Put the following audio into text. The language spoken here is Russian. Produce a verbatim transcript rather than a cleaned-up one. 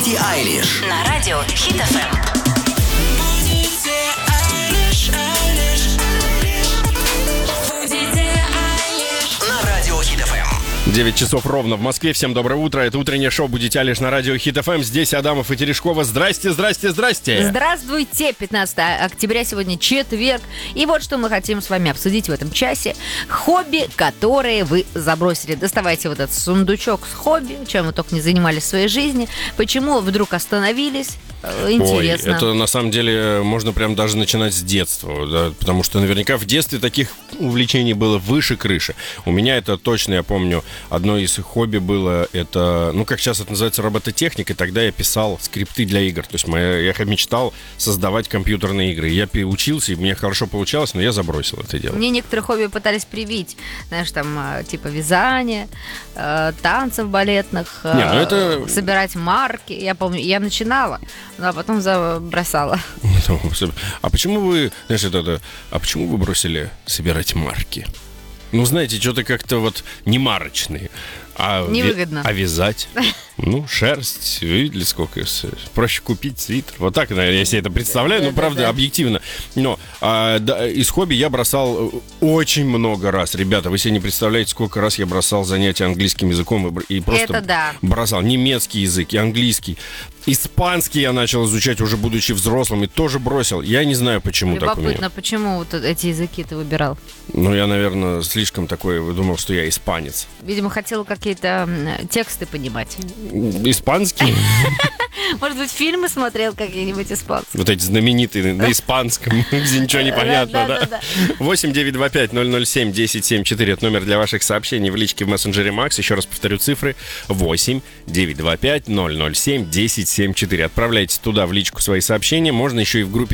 Билли Айлиш на радио Хит эф эм. На радио Хит эф эм. девять часов ровно в Москве. Всем доброе утро. Это утреннее шоу «Будете Айлиш» на радио Хит эф эм. Здесь Адамов и Терешкова. Здрасте, здрасте, здрасте. Здравствуйте. пятнадцатое октября, сегодня четверг. И вот что мы хотим с вами обсудить в этом часе. Хобби, которые вы забросили. Доставайте вот этот сундучок с хобби, чем вы только не занимались в своей жизни. Почему вдруг остановились? Интересно. Ой, это на самом деле можно прям даже начинать с детства, да, потому что наверняка в детстве таких увлечений было выше крыши. У меня это точно, я помню, одно из хобби было, это, ну как сейчас это называется, робототехника, и тогда я писал скрипты для игр. То есть моя, я мечтал создавать компьютерные игры. Я учился, и мне хорошо получалось, но я забросил это дело. Мне некоторые хобби пытались привить. Знаешь, там, типа вязание, танцев балетных, Не, ну это... собирать марки. Я помню, я начинала, но потом забросала. А почему вы, знаешь, это, это, а почему вы бросили собирать марки? Ну, знаете, что-то как-то вот не марочные. А невыгодно. А вязать? Ну, шерсть, видели, сколько. Проще купить свитер. Вот так, наверное, я себе это представляю. Ну, правда, объективно. Но а, да, из хобби я бросал очень много раз. Ребята, вы себе не представляете, сколько раз я бросал занятия английским языком. И, и просто это да. бросал немецкий язык и английский. Испанский я начал изучать, уже будучи взрослым, и тоже бросил. Я не знаю, почему так у меня. Любопытно, почему вот эти языки ты выбирал? Ну, я, наверное, слишком такой, думал, что я испанец. Видимо, хотел какие-то тексты понимать. Испанский? Может быть, фильмы смотрел какие-нибудь испанские? Вот эти знаменитые на испанском, где ничего не понятно, да? восемь девятьсот двадцать пять ноль ноль семь десять семьдесят четыре. Это номер для ваших сообщений в личке в мессенджере Макс. Еще раз повторю цифры. восемь девятьсот двадцать пять ноль ноль семь десять семьдесят четыре. Отправляйте туда в личку свои сообщения. Можно еще и в группе